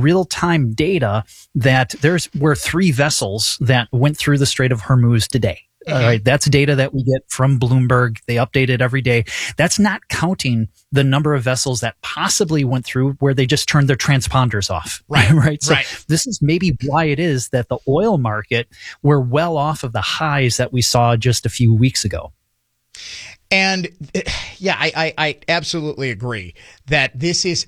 real-time data that were 3 vessels that went through the Strait of Hormuz today. All right. That's data that we get from Bloomberg. They update it every day. That's not counting the number of vessels that possibly went through where they just turned their transponders off. Right. Right. So this is maybe why it is that the oil market, we're well off of the highs that we saw just a few weeks ago. And yeah, I absolutely agree that this is,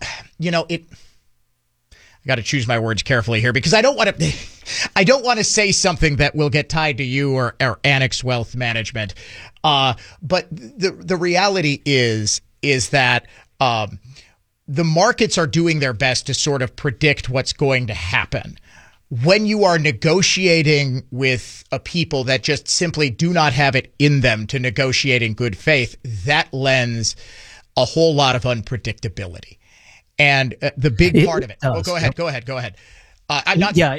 I got to choose my words carefully here because I don't want to say something that will get tied to you or Annex Wealth Management. But the reality is that the markets are doing their best to sort of predict what's going to happen. When you are negotiating with a people that just simply do not have it in them to negotiate in good faith, that lends a whole lot of unpredictability. And the big part of it. Well, go ahead. I'm not. Yeah.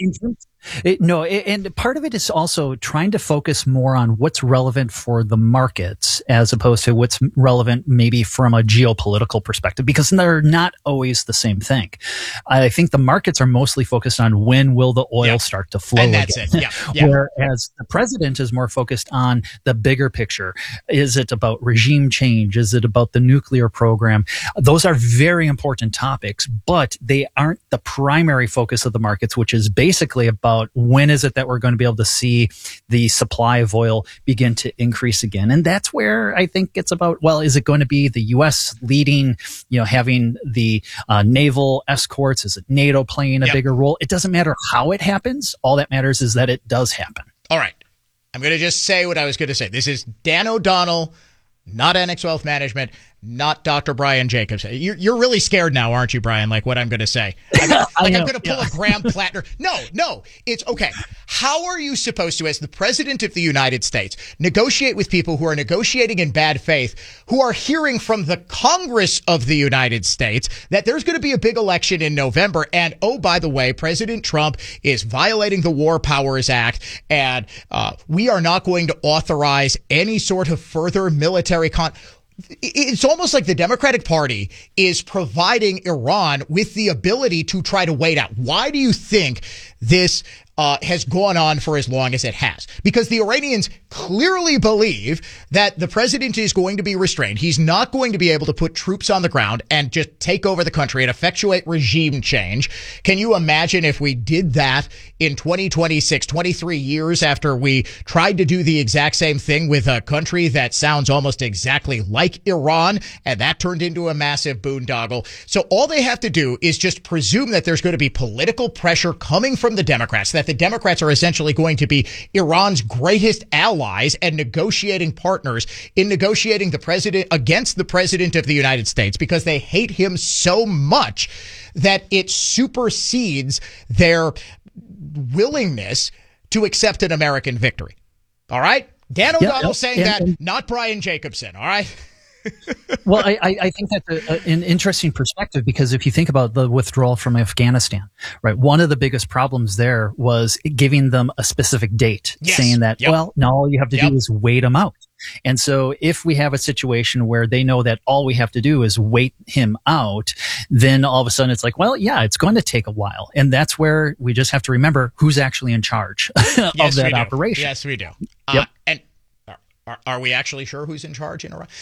And part of it is also trying to focus more on what's relevant for the markets as opposed to what's relevant maybe from a geopolitical perspective, because they're not always the same thing. I think the markets are mostly focused on when will the oil start to flow and that's again. It. Yeah. Whereas the president is more focused on the bigger picture. Is it about regime change? Is it about the nuclear program? Those are very important topics, but they aren't the primary focus of the markets, which is basically about when is it that we're going to be able to see the supply of oil begin to increase again. And that's where I think it's about, well, is it going to be the U.S. leading, having the naval escorts? Is it NATO playing a bigger role? It doesn't matter how it happens. All that matters is that it does happen. All right. I'm going to just say what I was going to say. This is Dan O'Donnell, not Annex Wealth Management, not Dr. Brian Jacobson. You're really scared now, aren't you, Brian? Like what I'm going to say. I'm going to pull a Graham Plattner. No, it's okay. How are you supposed to, as the president of the United States, negotiate with people who are negotiating in bad faith, who are hearing from the Congress of the United States that there's going to be a big election in November, and oh, by the way, President Trump is violating the War Powers Act, and we are not going to authorize any sort of further military It's almost like the Democratic Party is providing Iran with the ability to try to wait out. Why do you think this has gone on for as long as it has? Because the Iranians clearly believe that the president is going to be restrained. He's not going to be able to put troops on the ground and just take over the country and effectuate regime change. Can you imagine if we did that in 2026, 23 years after we tried to do the exact same thing with a country that sounds almost exactly like Iran, and that turned into a massive boondoggle? So all they have to do is just presume that there's going to be political pressure coming from the Democrats, that the Democrats are essentially going to be Iran's greatest allies and negotiating partners in negotiating the president against the president of the United States, because they hate him so much that it supersedes their willingness to accept an American victory. All right? Dan O'Donnell saying that, not Brian Jacobson. All right? Well, I think that's an interesting perspective, because if you think about the withdrawal from Afghanistan, right, one of the biggest problems there was giving them a specific date, saying that, well, now all you have to do is wait them out. And so if we have a situation where they know that all we have to do is wait him out, then all of a sudden it's like, well, yeah, it's going to take a while. And that's where we just have to remember who's actually in charge of that operation. Yes, we do. And are we actually sure who's in charge in Iran?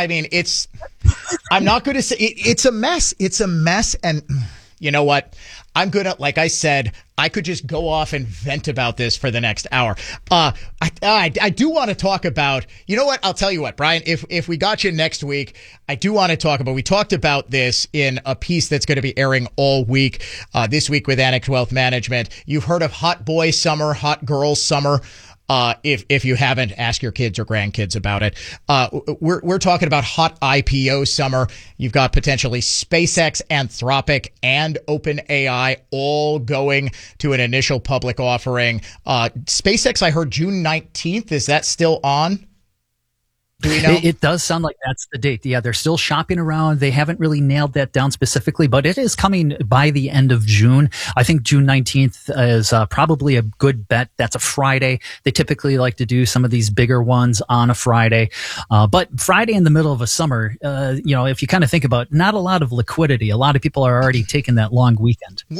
I'm not going to say it's a mess. It's a mess. And you know what? I'm going to, like I said, I could just go off and vent about this for the next hour. I do want to talk about, you know what? I'll tell you what, Brian, if we got you next week, I do want to talk about, we talked about this in a piece that's going to be airing all week, this week with Annex Wealth Management. You've heard of Hot Boy Summer, Hot Girl Summer. If you haven't, ask your kids or grandkids about it. We're talking about hot IPO summer. You've got potentially SpaceX, Anthropic, and OpenAI all going to an initial public offering. SpaceX, I heard June 19th. Is that still on? Do we know? It does sound like that's the date. Yeah, they're still shopping around. They haven't really nailed that down specifically, but it is coming by the end of June. I think June 19th is probably a good bet. That's a Friday. They typically like to do some of these bigger ones on a Friday. But Friday in the middle of a summer, if you kind of think about, not a lot of liquidity. A lot of people are already taking that long weekend.